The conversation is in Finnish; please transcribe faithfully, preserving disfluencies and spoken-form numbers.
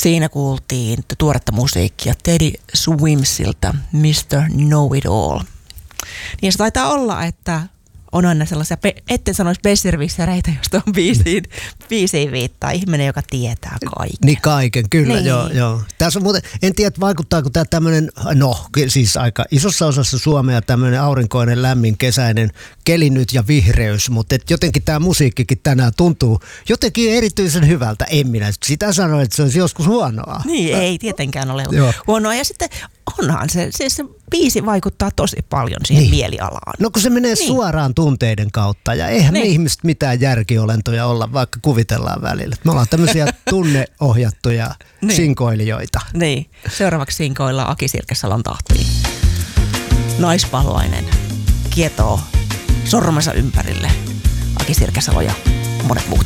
Siinä kuultiin tuoretta musiikkia Teddy Swimsilta, mister Know It All. Niin se taitaa olla, että on aina sellaisia, etten sanoisi besservissereitä, josta on biisiin, biisiin viittaa ihminen, joka tietää kaiken. Niin kaiken, kyllä, niin. joo, joo. Tässä on muuten, en tiedä vaikuttaako tämä tämmöinen, no siis aika isossa osassa Suomea tämmöinen aurinkoinen, lämmin, kesäinen keli nyt ja vihreys, mutta et jotenkin tämä musiikkikin tänään tuntuu jotenkin erityisen hyvältä. En minä sitä sano, että se olisi joskus huonoa. Niin, ei tietenkään ole Joo. huonoa. Ja sitten onhan se, siis se biisi vaikuttaa tosi paljon siihen niin. mielialaan. No kun se menee niin. suoraan tunteiden kautta ja eihän niin. me ihmiset mitään järkiolentoja olla, vaikka kuvitellaan välillä. Me ollaan tämmöisiä tunneohjattuja niin. sinkoilijoita. Niin, seuraavaksi sinkoillaan Aki Sirkesalon tahtiin. Naispaloinen kietoo sormensa ympärille. Aki Sirkesalo ja monet muut.